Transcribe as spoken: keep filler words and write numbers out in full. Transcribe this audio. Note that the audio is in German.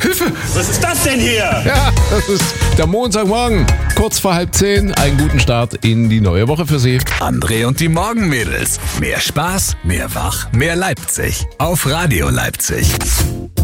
Hilfe! Was ist das denn hier? Ja, das ist der Montagmorgen. Kurz vor halb zehn. Einen guten Start in die neue Woche für Sie. André und die Morgenmädels. Mehr Spaß, mehr Wach, mehr Leipzig. Auf Radio Leipzig.